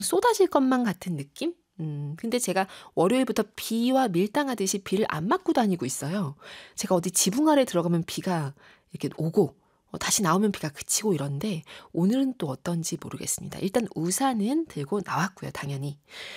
쏟아질 것만 같은 느낌? 근데 제가 월요일부터 비와 밀당하듯이 비를 안 맞고 다니고 있어요. 제가 어디 지붕 아래 들어가면 비가 이렇게 오고 다시 나오면 비가 그치고 이런데 오늘은 또 어떤지 모르겠습니다. 일단 우산은 들고 나왔고요, 당연히.